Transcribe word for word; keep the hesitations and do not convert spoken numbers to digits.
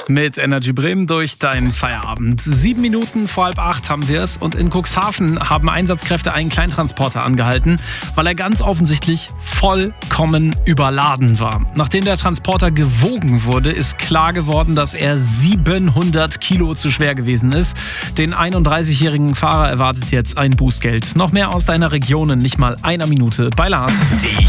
Mit Energy Bremen durch deinen Feierabend. Sieben Minuten vor halb acht haben wir es und in Cuxhaven haben Einsatzkräfte einen Kleintransporter angehalten, weil er ganz offensichtlich vollkommen überladen war. Nachdem der Transporter gewogen wurde, ist klar geworden, dass er siebenhundert Kilo zu schwer gewesen ist. Den einunddreißigjährigen Fahrer erwartet jetzt ein Bußgeld. Noch mehr aus deiner Region in nicht mal einer Minute bei Lars.